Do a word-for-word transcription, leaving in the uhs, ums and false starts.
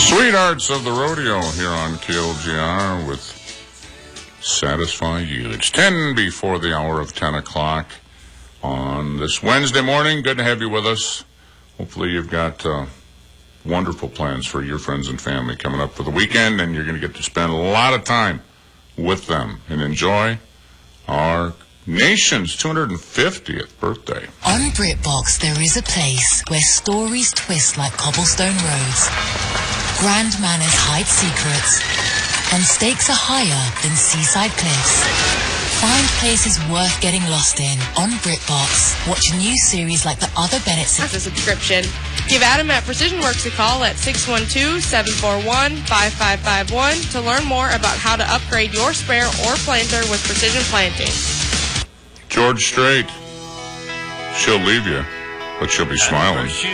Sweethearts of the Rodeo here on K L J R with Satisfy You. It's ten before the hour of ten o'clock on this Wednesday morning. Good to have you with us. Hopefully you've got uh, wonderful plans for your friends and family coming up for the weekend, and you're going to get to spend a lot of time with them and enjoy our nation's two hundred fiftieth birthday. On BritBox, there is a place where stories twist like cobblestone roads, grand manners hide secrets, and stakes are higher than seaside cliffs. Find places worth getting lost in on BritBox. Watch a new series like The Other Bennetts. As a subscription. Give Adam at Precision Works a call at six one two, seven four one, five five five one to learn more about how to upgrade your sprayer or planter with Precision Planting. George Strait. She'll leave you, but she'll be smiling.